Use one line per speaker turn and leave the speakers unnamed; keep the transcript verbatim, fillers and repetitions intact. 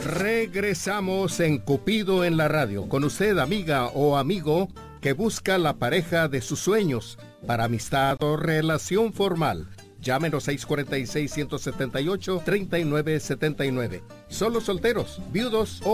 Regresamos en Cupido en la radio. Con usted, amiga o amigo, que busca la pareja de sus sueños para amistad o relación formal. Llámenos seis cuatro seis, uno siete ocho, tres nueve siete nueve. Solo solteros, viudos o